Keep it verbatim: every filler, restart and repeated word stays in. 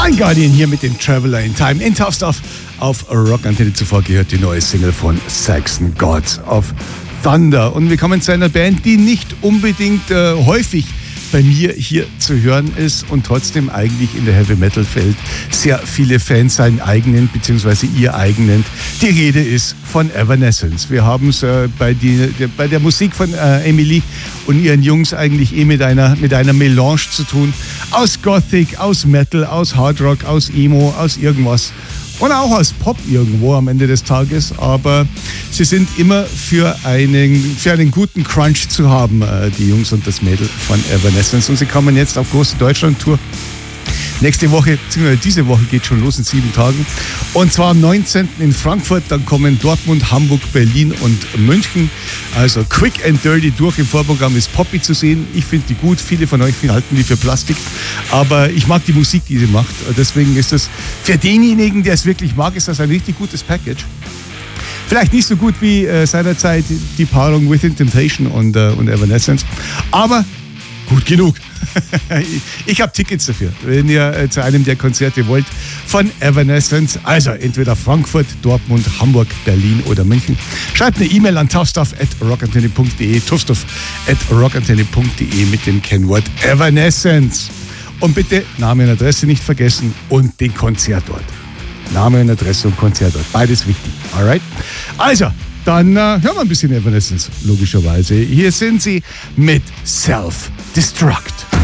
Blind Guardian hier mit dem Traveler in Time. In Tough Stuff auf Rock Antenne. Zuvor gehört die neue Single von Saxon, Gods of Thunder. Und wir kommen zu einer Band, die nicht unbedingt äh, häufig bei mir hier zu hören ist und trotzdem eigentlich in der Heavy Metal Welt sehr viele Fans seinen eigenen bzw. ihr eigenen. Die Rede ist von Evanescence. Wir haben es äh, bei, die, die, bei der Musik von äh, Emily und ihren Jungs eigentlich eh mit einer, mit einer Melange zu tun. Aus Gothic, aus Metal, aus Hard Rock, aus Emo, aus irgendwas. Und auch als Pop irgendwo am Ende des Tages, aber sie sind immer für einen, für einen guten Crunch zu haben, die Jungs und das Mädel von Evanescence. Und sie kommen jetzt auf große Deutschland-Tour. Nächste Woche, beziehungsweise diese Woche geht schon los in sieben Tagen. Und zwar am neunzehnten in Frankfurt, dann kommen Dortmund, Hamburg, Berlin und München. Also quick and dirty durch. Im Vorprogramm ist Poppy zu sehen. Ich finde die gut. Viele von euch halten die für Plastik. Aber ich mag die Musik, die sie macht. Deswegen ist das für denjenigen, der es wirklich mag, ist das ein richtig gutes Package. Vielleicht nicht so gut wie äh, seinerzeit die Paarung Within Temptation und, äh, und Evanescence. Aber gut genug. Ich habe Tickets dafür, wenn ihr äh, zu einem der Konzerte wollt von Evanescence. Also entweder Frankfurt, Dortmund, Hamburg, Berlin oder München. Schreibt eine E-Mail an toughstuff at rockantenne punkt de, toughstuff at rockantenne punkt de mit dem Kennwort Evanescence. Und bitte Name und Adresse nicht vergessen und den Konzertort. Name und Adresse und Konzertort, beides wichtig. Alright? Also, dann äh, hören wir ein bisschen Evanescence, logischerweise. Hier sind sie mit Self-Destruct.